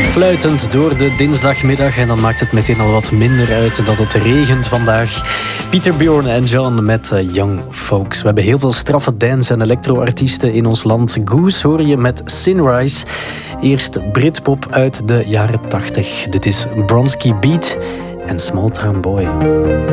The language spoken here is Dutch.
fluitend door de dinsdagmiddag. En dan maakt het meteen al wat minder uit dat het regent vandaag. Peter Bjorn en John met Young Folks. We hebben heel veel straffe dance- en electro-artiesten in ons land. Goose hoor je met Sinrise. Eerst Britpop uit de jaren 80. Dit is Bronski Beat en Small Town Boy.